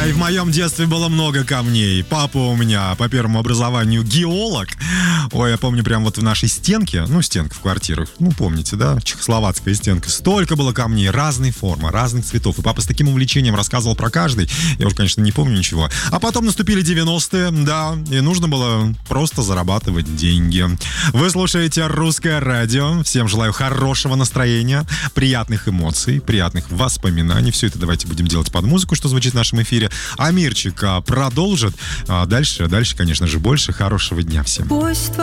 Ой, в моем детстве было много камней. Папа у меня по первому образованию геолог. Ой, я помню прям вот в нашей стенке, стенка в квартирах, помните, да, чехословацкая стенка, столько было камней, разной формы, разных цветов. И папа с таким увлечением рассказывал про каждый. Я уже, конечно, не помню ничего. А потом наступили 90-е, да, и нужно было просто зарабатывать деньги. Вы слушаете «Русское радио». Всем желаю хорошего настроения, приятных эмоций, приятных воспоминаний. Все это давайте будем делать под музыку, что звучит в нашем эфире. А Мирчик продолжит. Дальше, конечно же, больше. Хорошего дня всем.